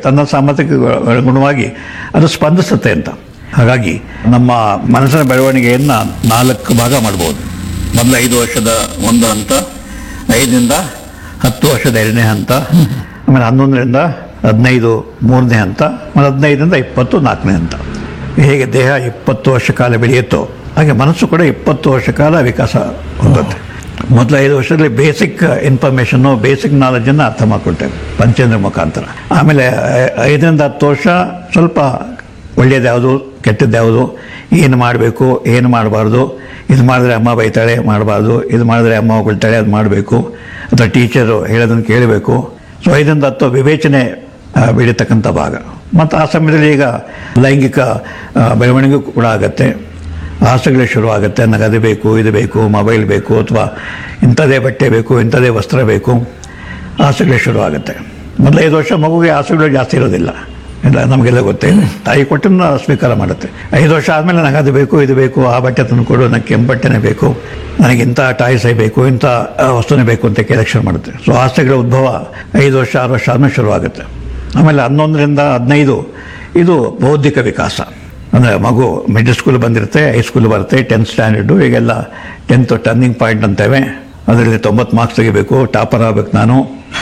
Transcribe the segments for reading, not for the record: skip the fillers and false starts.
ತನ್ನ ಸಾಮರ್ಥ್ಯಕ್ಕೆ ಅನುಗುಣವಾಗಿ ಅದು ಸ್ಪಂದಿಸುತ್ತೆ ಅಂತ. ಹಾಗಾಗಿ ನಮ್ಮ ಮನಸ್ಸಿನ ಬೆಳವಣಿಗೆಯನ್ನು 4 ಭಾಗ ಮಾಡ್ಬೋದು. ಮೊದಲು 5 ವರ್ಷದ ಒಂದು ಹಂತ, 5ರಿಂದ 10 ವರ್ಷದ 2ನೇ ಹಂತ, ಆಮೇಲೆ 11ರಿಂದ 15 3ನೇ ಹಂತ, ಆಮೇಲೆ 15ರಿಂದ 20 4ನೇ ಹಂತ. ಹೇಗೆ ದೇಹ 20 ವರ್ಷ ಕಾಲ ಬೆಳೆಯುತ್ತೋ ಹಾಗೆ ಮನಸ್ಸು ಕೂಡ 20 ವರ್ಷ ಕಾಲ ವಿಕಾಸ ಹೊಂದುತ್ತೆ. ಮೊದಲು 5 ವರ್ಷದಲ್ಲಿ ಬೇಸಿಕ್ ಇನ್ಫಾರ್ಮೇಷನ್ನು, ಬೇಸಿಕ್ ನಾಲೆಜನ್ನು ಅರ್ಥ ಮಾಡ್ಕೊಳ್ತೇವೆ ಪಂಚೇಂದ್ರ ಮುಖಾಂತರ. ಆಮೇಲೆ 5ರಿಂದ 10 ವರ್ಷ ಸ್ವಲ್ಪ ಒಳ್ಳೆಯದು ಯಾವುದು, ಕೆಟ್ಟದ್ದು ಯಾವುದು, ಏನು ಮಾಡಬೇಕು, ಏನು ಮಾಡಬಾರ್ದು, ಇದು ಮಾಡಿದ್ರೆ ಅಮ್ಮ ಬೈತಾಳೆ ಮಾಡಬಾರ್ದು, ಇದು ಮಾಡಿದ್ರೆ ಅಮ್ಮ ಹೊಗಳ್ತಾಳೆ ಅದು ಮಾಡಬೇಕು, ಅಥವಾ ಟೀಚರು ಹೇಳೋದನ್ನು ಕೇಳಬೇಕು. ಸೊ 5ರಿಂದ 10 ವಿವೇಚನೆ ಬೆಳೀತಕ್ಕಂಥ ಭಾಗ. ಮತ್ತು ಆ ಸಮಯದಲ್ಲಿ ಈಗ ಲೈಂಗಿಕ ಬೆಳವಣಿಗೆ ಕೂಡ ಆಗುತ್ತೆ, ಆಸೆಗಳು ಶುರು ಆಗುತ್ತೆ. ನನಗೆ ಅದು ಬೇಕು, ಇದು ಬೇಕು, ಮೊಬೈಲ್ ಬೇಕು, ಅಥವಾ ಇಂಥದೇ ಬಟ್ಟೆ ಬೇಕು, ಇಂಥದೇ ವಸ್ತ್ರ ಬೇಕು, ಆಸೆಗಳು ಶುರು ಆಗುತ್ತೆ. ಮೊದಲು 5 ವರ್ಷ ಮಗುವಿಗೆ ಆಸೆಗಳು ಜಾಸ್ತಿ ಇರೋದಿಲ್ಲ, ಇಲ್ಲ ನಮಗೆಲ್ಲ ಗೊತ್ತೇ ಇದೆ. ತಾಯಿ ಕೊಟ್ಟನ್ನು ಸ್ವೀಕಾರ ಮಾಡುತ್ತೆ. 5 ವರ್ಷ ಆದಮೇಲೆ ನನಗೆ ಅದು ಬೇಕು, ಇದು ಬೇಕು, ಆ ಬಟ್ಟೆ ತಂದು ಕೊಡು, ನನಗೆ ಕೆಂಪು ಬಟ್ಟೆನೇ ಬೇಕು, ನನಗೆ ಇಂಥ ಟಾಯ್ಸೇ ಬೇಕು, ಇಂಥ ವಸ್ತುನೇ ಬೇಕು ಅಂತ ಕೆಲೆಕ್ಷನ್ ಮಾಡುತ್ತೆ. ಸೊ ಆಸೆಗಳ ಉದ್ಭವ 5 ವರ್ಷ 6 ವರ್ಷ ಆದಮೇಲೆ ಶುರುವಾಗುತ್ತೆ. ಆಮೇಲೆ 11ರಿಂದ 15 ಇದು ಬೌದ್ಧಿಕ ವಿಕಾಸ. ಅಂದರೆ ಮಗು ಮಿಡ್ಲ್ ಸ್ಕೂಲ್ ಬಂದಿರುತ್ತೆ, ಹೈಸ್ಕೂಲ್ ಬರುತ್ತೆ, 10th ಸ್ಟ್ಯಾಂಡರ್ಡು, ಈಗೆಲ್ಲ 10th ಟರ್ನಿಂಗ್ ಪಾಯಿಂಟ್ ಅಂತೇವೆ. ಅದರಲ್ಲಿ 90 ಮಾರ್ಕ್ಸ್ ತೆಗಿಬೇಕು, ಟಾಪರ್ ಆಗಬೇಕು, ನಾನು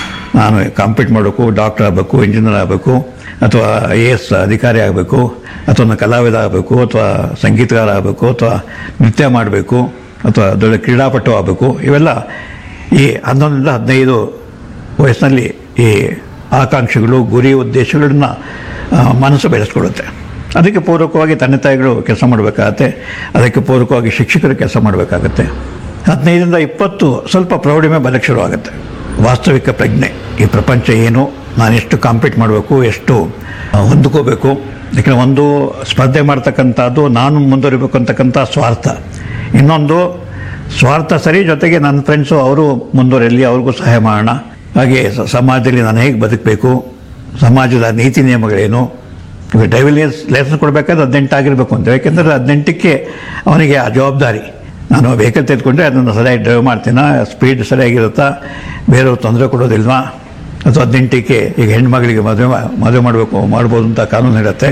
ಕಾಂಪೀಟ್ ಮಾಡಬೇಕು, ಡಾಕ್ಟರ್ ಆಗಬೇಕು, ಇಂಜಿನಿಯರ್ ಆಗಬೇಕು, ಅಥವಾ AS ಅಧಿಕಾರಿ ಆಗಬೇಕು, ಅಥವಾ ಒಂದು ಕಲಾವಿದ ಆಗಬೇಕು, ಅಥವಾ ಸಂಗೀತಗಾರ ಆಗಬೇಕು, ಅಥವಾ ನೃತ್ಯ ಮಾಡಬೇಕು, ಅಥವಾ ದೊಡ್ಡ ಕ್ರೀಡಾಪಟು ಆಗಬೇಕು. ಇವೆಲ್ಲ ಈ 11ರಿಂದ 15 ವಯಸ್ಸಿನಲ್ಲಿ ಈ ಆಕಾಂಕ್ಷೆಗಳು, ಗುರಿ, ಉದ್ದೇಶಗಳನ್ನ ಮನಸ್ಸು ಬೆಳೆಸ್ಕೊಡುತ್ತೆ. ಅದಕ್ಕೆ ಪೂರಕವಾಗಿ ತಂದೆ ತಾಯಿಗಳು ಕೆಲಸ ಮಾಡಬೇಕಾಗತ್ತೆ, ಅದಕ್ಕೆ ಪೂರಕವಾಗಿ ಶಿಕ್ಷಕರು ಕೆಲಸ ಮಾಡಬೇಕಾಗತ್ತೆ. 15ರಿಂದ 20 ಸ್ವಲ್ಪ ಪ್ರೌಢಿಮೆ ಬರಕ್ಕೆ ಶುರು ಆಗುತ್ತೆ. ವಾಸ್ತವಿಕ ಪ್ರಜ್ಞೆ, ಈ ಪ್ರಪಂಚ ಏನು, ನಾನು ಎಷ್ಟು ಕಾಂಪೀಟ್ ಮಾಡಬೇಕು, ಎಷ್ಟು ಹೊಂದ್ಕೋಬೇಕು. ಯಾಕೆಂದರೆ ಒಂದು ಸ್ಪರ್ಧೆ ಮಾಡ್ತಕ್ಕಂಥದ್ದು ನಾನು ಮುಂದುವರಿಬೇಕು ಅಂತಕ್ಕಂಥ ಸ್ವಾರ್ಥ, ಇನ್ನೊಂದು ಸ್ವಾರ್ಥ ಸರಿ, ಜೊತೆಗೆ ನನ್ನ ಫ್ರೆಂಡ್ಸು ಅವರು ಮುಂದುವರಿಯಲಿ, ಅವ್ರಿಗೂ ಸಹಾಯ ಮಾಡೋಣ. ಹಾಗೆ ಸಮಾಜದಲ್ಲಿ ನಾನು ಹೇಗೆ ಬದುಕಬೇಕು, ಸಮಾಜದ ನೀತಿ ನಿಯಮಗಳೇನು. ಈಗ ಡ್ರೈವಿಂಗ್ ಲೈಸೆನ್ಸ್ ಕೊಡಬೇಕಾದ್ರೆ 18 ಆಗಿರಬೇಕು ಅಂತ. ಯಾಕೆಂದರೆ 18ಕ್ಕೆ ಅವನಿಗೆ ಆ ಜವಾಬ್ದಾರಿ. ನಾನು ವೆಹಿಕಲ್ ತೆಗೆದುಕೊಂಡ್ರೆ ಅದನ್ನು ಸರಿಯಾಗಿ ಡ್ರೈವ್ ಮಾಡ್ತೀನ, ಸ್ಪೀಡ್ ಸರಿಯಾಗಿರುತ್ತಾ, ಬೇರೆಯವ್ರು ತೊಂದರೆ ಕೊಡೋದಿಲ್ವಾ, ಅಥವಾ 18ಕ್ಕೆ ಈಗ ಹೆಣ್ಮಗಳಿಗೆ ಮದುವೆ ಮಾಡ್ಬೋದು ಅಂತ ಕಾನೂನು ಇರುತ್ತೆ.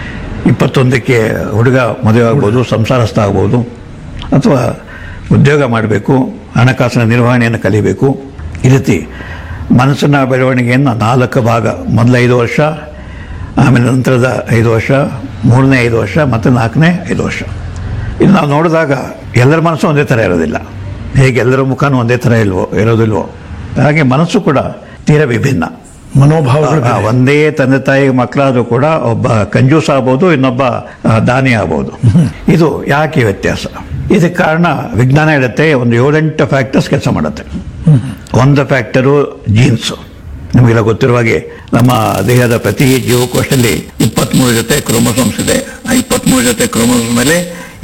21ಕ್ಕೆ ಹುಡುಗ ಮದುವೆ ಆಗ್ಬೋದು, ಸಂಸಾರಸ್ಥ ಆಗ್ಬೋದು, ಅಥವಾ ಉದ್ಯೋಗ ಮಾಡಬೇಕು, ಹಣಕಾಸಿನ ನಿರ್ವಹಣೆಯನ್ನು ಕಲಿಬೇಕು. ಈ ರೀತಿ ಮನಸ್ಸಿನ ಬೆಳವಣಿಗೆಯನ್ನು 4 ಭಾಗ, ಮೊದಲ 5 ವರ್ಷ, ಆಮೇಲೆ ನಂತರದ 5 ವರ್ಷ, 3ನೇ 5 ವರ್ಷ, ಮತ್ತು 4ನೇ 5 ವರ್ಷ. ಇದು ನಾವು ನೋಡಿದಾಗ ಎಲ್ಲರ ಮನಸ್ಸು ಒಂದೇ ಥರ ಇರೋದಿಲ್ಲ. ಹೇಗೆ ಎಲ್ಲರ ಮುಖನೂ ಒಂದೇ ಥರ ಇರೋದಿಲ್ವೋ ಹಾಗೆ ಮನಸ್ಸು ಕೂಡ ತೀರ ವಿಭಿನ್ನ ಮನೋಭಾವಗಳು. ಒಂದೇ ತಂದೆ ತಾಯಿ ಮಕ್ಕಳಾದರೂ ಕೂಡ ಒಬ್ಬ ಕಂಜೂಸ್ ಆಗ್ಬೋದು, ಇನ್ನೊಬ್ಬ ದಾನಿ ಆಗ್ಬೋದು. ಇದು ಯಾಕೆ ವ್ಯತ್ಯಾಸ? ಇದಕ್ಕೆ ಕಾರಣ ವಿಜ್ಞಾನ ಹೇಳುತ್ತೆ, ಒಂದು 7-8 ಫ್ಯಾಕ್ಟರ್ಸ್ ಕೆಲಸ ಮಾಡುತ್ತೆ. ಒಂದು ಫ್ಯಾಕ್ಟರು ಜೀನ್ಸು. ನಿಮಗೆಲ್ಲ ಗೊತ್ತಿರುವ ಹಾಗೆ ನಮ್ಮ ದೇಹದ ಪ್ರತಿ ಜೀವಕೋಶದಲ್ಲಿ 23 ಜೊತೆ ಕ್ರೋಮೋಸೋಮ್ಸ್ ಇದೆ. ಆ 23 ಜೊತೆ ಕ್ರೋಮೋಸೋಮ್ ಮೇಲೆ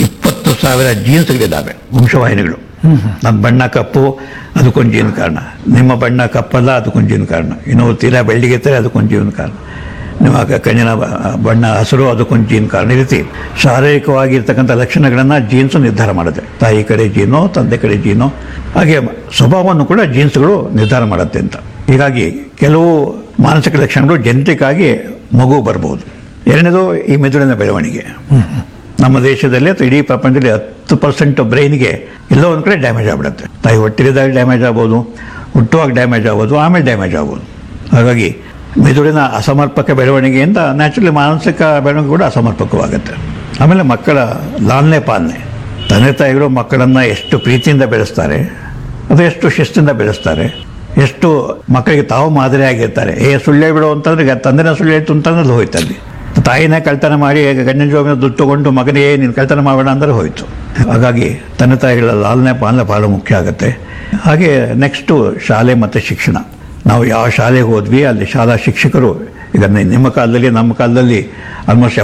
20,000 ಜೀನ್ಸ್ಗಳಿದ್ದಾವೆ, ವಂಶವಾಹಿನಿಗಳು. ನನ್ನ ಬಣ್ಣ ಕಪ್ಪು, ಅದಕ್ಕೊಂದು ಜೀನ್ ಕಾರಣ. ನಿಮ್ಮ ಬಣ್ಣ ಕಪ್ಪಲ್ಲ, ಅದಕ್ಕೊಂದು ಜೀನ್ ಕಾರಣ. ಇನ್ನು ತೀರಾ ಬೆಳ್ಳಿಗೆತ್ತಾರೆ, ಅದಕ್ಕೊಂದು ಜೀವನ ಕಾರಣ. ನಿಮ್ಮ ಕಣ್ಣಿನ ಬಣ್ಣ ಹಸಿರು, ಅದಕ್ಕೊಂದು ಜೀನ್ ಕಾರಣ. ಈ ರೀತಿ ಶಾರೀರಿಕವಾಗಿರ್ತಕ್ಕಂಥ ಲಕ್ಷಣಗಳನ್ನು ಜೀನ್ಸು ನಿರ್ಧಾರ ಮಾಡುತ್ತೆ. ತಾಯಿ ಕಡೆ ಜೀನೋ, ತಂದೆ ಕಡೆ ಜೀನೋ, ಹಾಗೆ ಸ್ವಭಾವವನ್ನು ಕೂಡ ಜೀನ್ಸ್ಗಳು ನಿರ್ಧಾರ ಮಾಡುತ್ತೆ ಅಂತ. ಹೀಗಾಗಿ ಕೆಲವು ಮಾನಸಿಕ ಲಕ್ಷಣಗಳು ಜೆನೆಟಿಕ್ ಆಗಿ ಮಗು ಬರ್ಬೋದು. ಎರಡನೇದು ಈ ಮೆದುಳಿನ ಬೆಳವಣಿಗೆ. ನಮ್ಮ ದೇಶದಲ್ಲಿ ಅಥವಾ ಇಡೀ ಪ್ರಪಂಚದಲ್ಲಿ 10% ಬ್ರೈನ್ಗೆ ಎಲ್ಲೋ ಒಂದು ಕಡೆ ಡ್ಯಾಮೇಜ್ ಆಗ್ಬಿಡುತ್ತೆ. ತಾಯಿ ಹೊಟ್ಟಿಲಿದಾಗ ಡ್ಯಾಮೇಜ್ ಆಗ್ಬೋದು, ಹುಟ್ಟುವಾಗ ಡ್ಯಾಮೇಜ್ ಆಗ್ಬೋದು, ಆಮೇಲೆ ಡ್ಯಾಮೇಜ್ ಆಗ್ಬೋದು. ಹಾಗಾಗಿ ಮೆದುಳಿನ ಅಸಮರ್ಪಕ ಬೆಳವಣಿಗೆಯಿಂದ ನ್ಯಾಚುರಲಿ ಮಾನಸಿಕ ಬೆಳವಣಿಗೆ ಕೂಡ ಅಸಮರ್ಪಕವಾಗುತ್ತೆ. ಆಮೇಲೆ ಮಕ್ಕಳ ಲಾಲನೆ ಪಾಲನೆ. ತಂದೆ ತಾಯಿಗಳು ಮಕ್ಕಳನ್ನು ಎಷ್ಟು ಪ್ರೀತಿಯಿಂದ ಬೆಳೆಸ್ತಾರೆ, ಅದು ಎಷ್ಟು ಶಿಸ್ತಿಂದ ಬೆಳೆಸ್ತಾರೆ, ಎಷ್ಟು ಮಕ್ಕಳಿಗೆ ತಾವು ಮಾದರಿಯಾಗಿರ್ತಾರೆ. ಸುಳ್ಳೆ ಬಿಡು ಅಂತಂದ್ರೆ ತಂದೆನ ಸುಳ್ಳು ಹೇಳ್ತು ಅಂತಂದ್ರೆ ಹೋಯ್ತಲ್ಲಿ. ತಾಯಿನೇ ಕಳ್ತನ ಮಾಡಿ ಗಂಡನ ಜೋಬಿನ ದುಡ್ಡು ತಗೊಂಡು ಮಗನಿಗೆ ನೀನು ಕಳ್ತನ ಮಾಡೋಣ ಅಂದರೆ ಹೋಯಿತು. ಹಾಗಾಗಿ ತಂದೆ ತಾಯಿಗಳ ಲಾಲನೆ ಪಾಲನೆ ಭಾಳ ಮುಖ್ಯ ಆಗುತ್ತೆ. ಹಾಗೆ ನೆಕ್ಸ್ಟು ಶಾಲೆ ಮತ್ತು ಶಿಕ್ಷಣ. ನಾವು ಯಾವ ಶಾಲೆಗೆ ಹೋದ್ವಿ ಅಲ್ಲಿ ಶಾಲಾ ಶಿಕ್ಷಕರು, ಈಗ ನಿಮ್ಮ ಕಾಲದಲ್ಲಿ ನಮ್ಮ ಕಾಲದಲ್ಲಿ ಆಲ್ಮೋಸ್ಟ್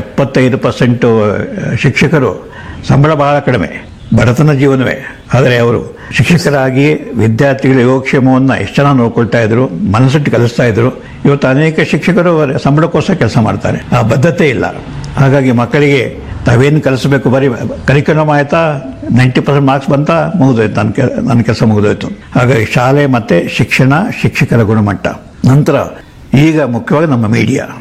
75% ಶಿಕ್ಷಕರು ಸಂಬಳ ಬಹಳ ಕಡಿಮೆ, ಬಡತನ ಜೀವನವೇ. ಆದರೆ ಅವರು ಶಿಕ್ಷಕರಾಗಿ ವಿದ್ಯಾರ್ಥಿಗಳ ಯೋಗಕ್ಷೇಮವನ್ನು ಎಷ್ಟು ಚೆನ್ನಾಗಿ ನೋಡ್ಕೊಳ್ತಾ ಇದ್ರು, ಮನಸ್ಸಿಟ್ಟು ಕಲಿಸ್ತಾ ಇದ್ರು. ಇವತ್ತು ಅನೇಕ ಶಿಕ್ಷಕರು ಸಂಬಳಕ್ಕೋಸ್ಕರ ಕೆಲಸ ಮಾಡ್ತಾರೆ, ಆ ಬದ್ಧತೆ ಇಲ್ಲ. ಹಾಗಾಗಿ ಮಕ್ಕಳಿಗೆ ತಾವೇನು ಕಲಿಸಬೇಕು, ಬರೀ ಕರಿಕ್ಯುಲಮ್ ಆಯ್ತಾ, 90% ಮಾರ್ಕ್ಸ್ ಬಂತ, ಮುಗಿದೋಯ್ತು, ನನ್ನ ಕೆಲಸ ಮುಗಿದೋಯ್ತು. ಹಾಗಾಗಿ ಶಾಲೆ ಮತ್ತು ಶಿಕ್ಷಣ, ಶಿಕ್ಷಕರ ಗುಣಮಟ್ಟ. ನಂತರ ಈಗ ಮುಖ್ಯವಾಗಿ ನಮ್ಮ ಮೀಡಿಯಾ